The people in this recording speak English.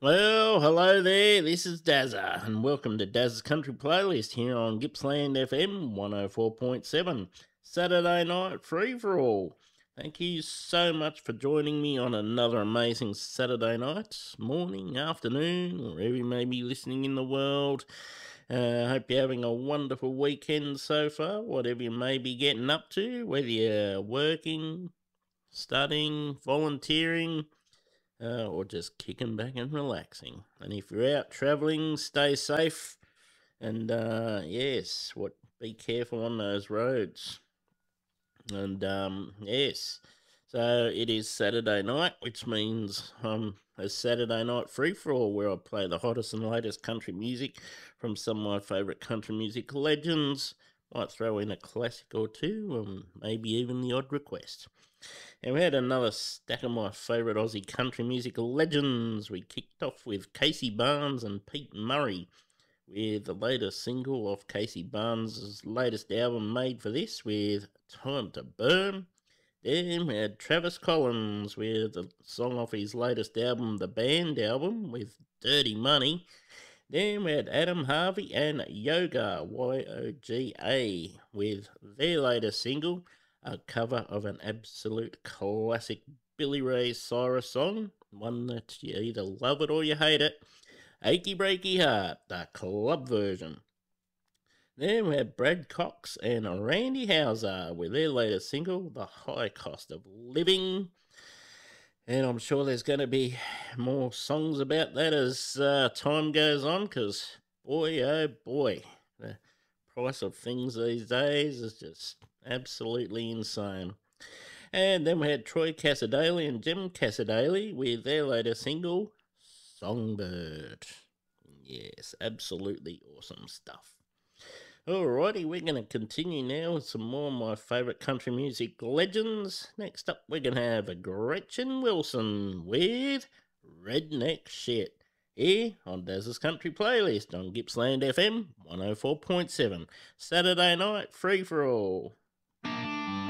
Well, hello there. This is Dazza, and welcome to Dazza's Country Playlist here on Gippsland FM 104.7, Saturday night free for all. Thank you so much for joining me on another amazing Saturday night, morning, afternoon, wherever you may be listening in the world. Hope you're having a wonderful weekend so far, whatever you may be getting up to, whether you're working, studying, volunteering, or just kicking back and relaxing. And if you're out travelling, stay safe. And yes, be careful on those roads. And yes, so it is Saturday night, which means a Saturday night free for all where I play the hottest and latest country music from some of my favourite country music legends. Might throw in a classic or two, and maybe even the odd request. And we had another stack of my favourite Aussie country music legends. We kicked off with Casey Barnes and Pete Murray with the latest single off Casey Barnes' latest album Made for This with Time to Burn. Then we had Travis Collins with the song off his latest album, The Band album, with Dirty Money. Then we had Adam Harvey and Yoga, Yoga, with their latest single, a cover of an absolute classic Billy Ray Cyrus song, one that you either love it or you hate it, Achy Breaky Heart, the club version. Then we have Brad Cox and Randy Houser with their latest single, The High Cost of Living. And I'm sure there's going to be more songs about that as time goes on, because boy, oh boy, the price of things these days is just absolutely insane. And then we had Troy Cassadaly and Jim Cassadaly with their latest single, Songbird. Yes, absolutely awesome stuff. Alrighty, we're going to continue now with some more of my favourite country music legends. Next up, we're going to have Gretchen Wilson with Redneck Shit here on Daz's Country Playlist on Gippsland FM 104.7. Saturday night, free for all.